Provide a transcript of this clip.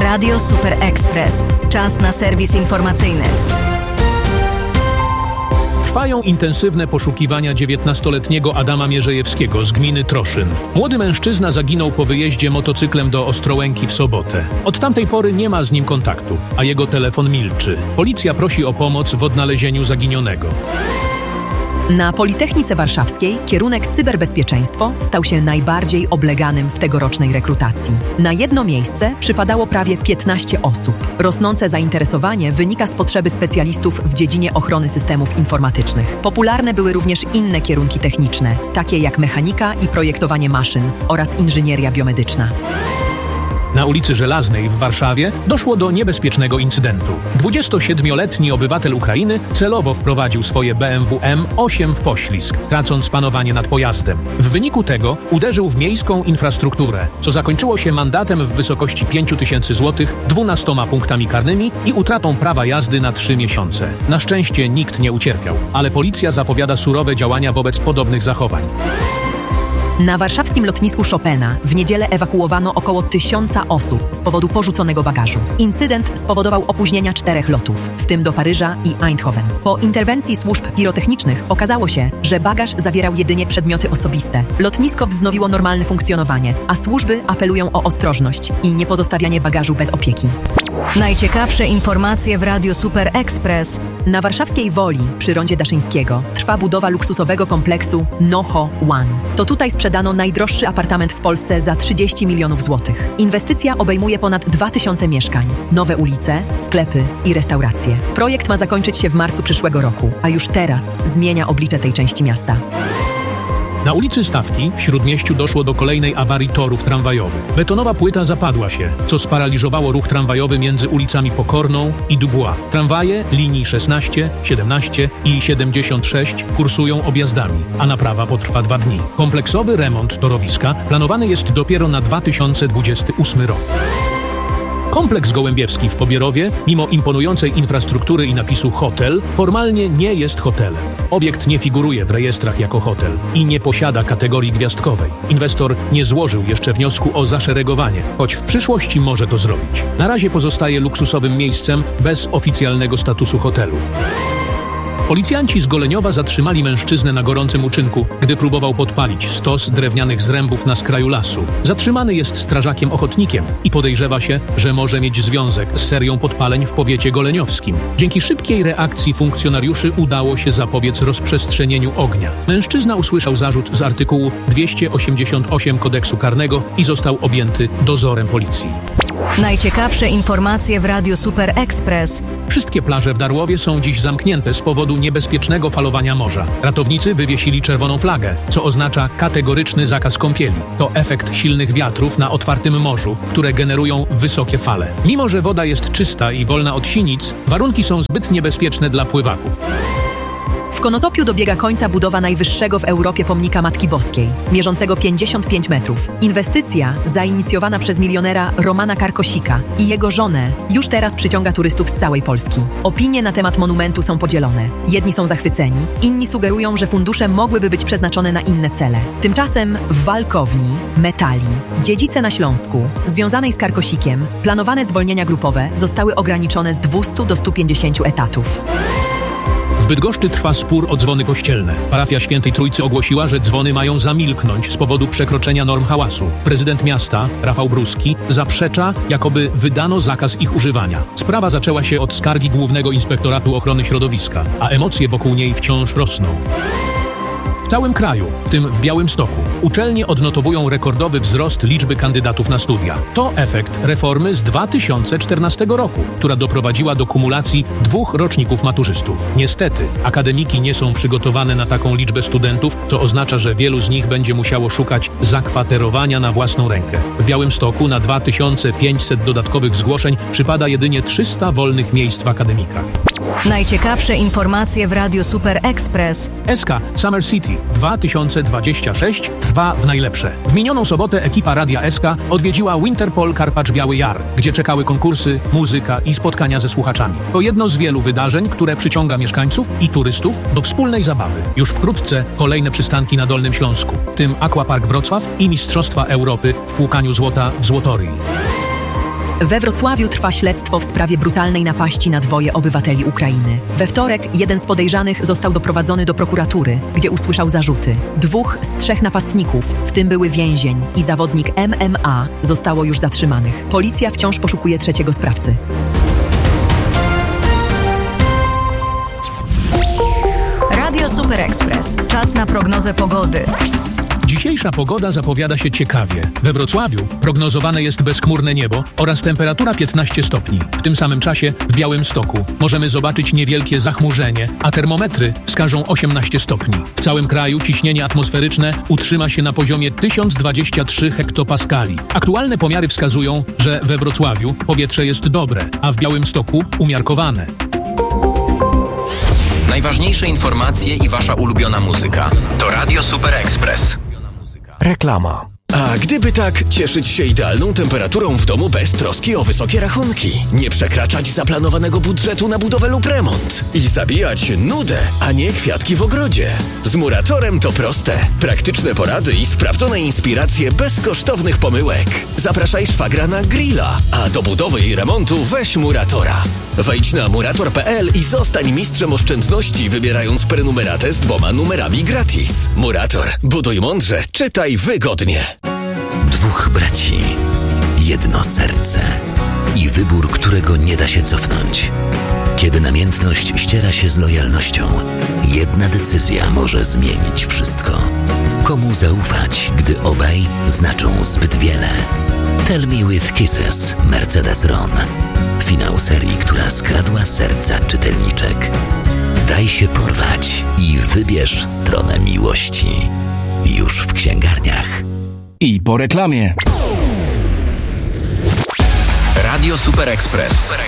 Radio Super Express. Czas na serwis informacyjny. Trwają intensywne poszukiwania 19-letniego Adama Mierzejewskiego z gminy Troszyn. Młody mężczyzna zaginął po wyjeździe motocyklem do Ostrołęki w sobotę. Od tamtej pory nie ma z nim kontaktu, a jego telefon milczy. Policja prosi o pomoc w odnalezieniu zaginionego. Na Politechnice Warszawskiej kierunek cyberbezpieczeństwo stał się najbardziej obleganym w tegorocznej rekrutacji. Na jedno miejsce przypadało prawie 15 osób. Rosnące zainteresowanie wynika z potrzeby specjalistów w dziedzinie ochrony systemów informatycznych. Popularne były również inne kierunki techniczne, takie jak mechanika i projektowanie maszyn oraz inżynieria biomedyczna. Na ulicy Żelaznej w Warszawie doszło do niebezpiecznego incydentu. 27-letni obywatel Ukrainy celowo wprowadził swoje BMW M8 w poślizg, tracąc panowanie nad pojazdem. W wyniku tego uderzył w miejską infrastrukturę, co zakończyło się mandatem w wysokości 5000 zł, 12 punktami karnymi i utratą prawa jazdy na 3 miesiące. Na szczęście nikt nie ucierpiał, ale policja zapowiada surowe działania wobec podobnych zachowań. Na warszawskim lotnisku Chopina w niedzielę ewakuowano około 1000 osób z powodu porzuconego bagażu. Incydent spowodował opóźnienia 4 lotów, w tym do Paryża i Eindhoven. Po interwencji służb pirotechnicznych okazało się, że bagaż zawierał jedynie przedmioty osobiste. Lotnisko wznowiło normalne funkcjonowanie, a służby apelują o ostrożność i niepozostawianie bagażu bez opieki. Najciekawsze informacje w Radiu Super Express. Na warszawskiej Woli, przy rondzie Daszyńskiego, trwa budowa luksusowego kompleksu NoHo One. To tutaj sprzedano najdroższy apartament w Polsce za 30 milionów złotych. Inwestycja obejmuje ponad 2000 mieszkań, nowe ulice, sklepy i restauracje. Projekt ma zakończyć się w marcu przyszłego roku, a już teraz zmienia oblicze tej części miasta. Na ulicy Stawki w Śródmieściu doszło do kolejnej awarii torów tramwajowych. Betonowa płyta zapadła się, co sparaliżowało ruch tramwajowy między ulicami Pokorną i Dubois. Tramwaje linii 16, 17 i 76 kursują objazdami, a naprawa potrwa 2 dni. Kompleksowy remont torowiska planowany jest dopiero na 2028 rok. Kompleks Gołębiewski w Pobierowie, mimo imponującej infrastruktury i napisu hotel, formalnie nie jest hotelem. Obiekt nie figuruje w rejestrach jako hotel i nie posiada kategorii gwiazdkowej. Inwestor nie złożył jeszcze wniosku o zaszeregowanie, choć w przyszłości może to zrobić. Na razie pozostaje luksusowym miejscem bez oficjalnego statusu hotelu. Policjanci z Goleniowa zatrzymali mężczyznę na gorącym uczynku, gdy próbował podpalić stos drewnianych zrębów na skraju lasu. Zatrzymany jest strażakiem ochotnikiem i podejrzewa się, że może mieć związek z serią podpaleń w powiecie goleniowskim. Dzięki szybkiej reakcji funkcjonariuszy udało się zapobiec rozprzestrzenieniu ognia. Mężczyzna usłyszał zarzut z artykułu 288 Kodeksu Karnego i został objęty dozorem policji. Najciekawsze informacje w Radiu Super Express. Wszystkie plaże w Darłowie są dziś zamknięte z powodu niebezpiecznego falowania morza. Ratownicy wywiesili czerwoną flagę, co oznacza kategoryczny zakaz kąpieli. To efekt silnych wiatrów na otwartym morzu, które generują wysokie fale. Mimo że woda jest czysta i wolna od sinic, warunki są zbyt niebezpieczne dla pływaków. W Konotopiu dobiega końca budowa najwyższego w Europie pomnika Matki Boskiej, mierzącego 55 metrów. Inwestycja, zainicjowana przez milionera Romana Karkosika i jego żonę, już teraz przyciąga turystów z całej Polski. Opinie na temat monumentu są podzielone. Jedni są zachwyceni, inni sugerują, że fundusze mogłyby być przeznaczone na inne cele. Tymczasem w Walkowni, Metali, dziedzice na Śląsku, związanej z Karkosikiem, planowane zwolnienia grupowe zostały ograniczone z 200 do 150 etatów. W Bydgoszczy trwa spór o dzwony kościelne. Parafia Świętej Trójcy ogłosiła, że dzwony mają zamilknąć z powodu przekroczenia norm hałasu. Prezydent miasta, Rafał Bruski, zaprzecza, jakoby wydano zakaz ich używania. Sprawa zaczęła się od skargi Głównego Inspektoratu Ochrony Środowiska, a emocje wokół niej wciąż rosną. W całym kraju, w tym w Białymstoku, uczelnie odnotowują rekordowy wzrost liczby kandydatów na studia. To efekt reformy z 2014 roku, która doprowadziła do kumulacji 2 roczników maturzystów. Niestety, akademiki nie są przygotowane na taką liczbę studentów, co oznacza, że wielu z nich będzie musiało szukać zakwaterowania na własną rękę. W Białymstoku na 2500 dodatkowych zgłoszeń przypada jedynie 300 wolnych miejsc w akademikach. Najciekawsze informacje w Radiu Super Express. SK Summer City 2026 trwa w najlepsze. W minioną sobotę ekipa Radia SK odwiedziła Winterpol Karpacz Biały Jar, gdzie czekały konkursy, muzyka i spotkania ze słuchaczami. To jedno z wielu wydarzeń, które przyciąga mieszkańców i turystów do wspólnej zabawy. Już wkrótce kolejne przystanki na Dolnym Śląsku, w tym Aquapark Wrocław i Mistrzostwa Europy w płukaniu złota w Złotoryi. We Wrocławiu trwa śledztwo w sprawie brutalnej napaści na dwoje obywateli Ukrainy. We wtorek jeden z podejrzanych został doprowadzony do prokuratury, gdzie usłyszał zarzuty. 2 z 3 napastników, w tym były więzień i zawodnik MMA, zostało już zatrzymanych. Policja wciąż poszukuje trzeciego sprawcy. Radio Super Express. Czas na prognozę pogody. Dzisiejsza pogoda zapowiada się ciekawie. We Wrocławiu prognozowane jest bezchmurne niebo oraz temperatura 15 stopni. W tym samym czasie w Białymstoku możemy zobaczyć niewielkie zachmurzenie, a termometry wskażą 18 stopni. W całym kraju ciśnienie atmosferyczne utrzyma się na poziomie 1023 hektopaskali. Aktualne pomiary wskazują, że we Wrocławiu powietrze jest dobre, a w Białymstoku umiarkowane. Najważniejsze informacje i wasza ulubiona muzyka. To Radio Super Express. Reklama. A gdyby tak, cieszyć się idealną temperaturą w domu bez troski o wysokie rachunki, nie przekraczać zaplanowanego budżetu na budowę lub remont i zabijać nudę, a nie kwiatki w ogrodzie. Z Muratorem to proste. Praktyczne porady i sprawdzone inspiracje bez kosztownych pomyłek. Zapraszaj szwagra na grilla, a do budowy i remontu weź Muratora. Wejdź na murator.pl i zostań mistrzem oszczędności, wybierając prenumeratę z 2 numerami gratis. Murator. Buduj mądrze, czytaj wygodnie. 2 braci, jedno serce i wybór, którego nie da się cofnąć. Kiedy namiętność ściera się z lojalnością, jedna decyzja może zmienić wszystko. Komu zaufać, gdy obaj znaczą zbyt wiele? Tell Me With Kisses, Mercedes Ron. Finał serii, która skradła serca czytelniczek. Daj się porwać i wybierz stronę miłości. Już w księgarniach. I po reklamie. Radio Super Express.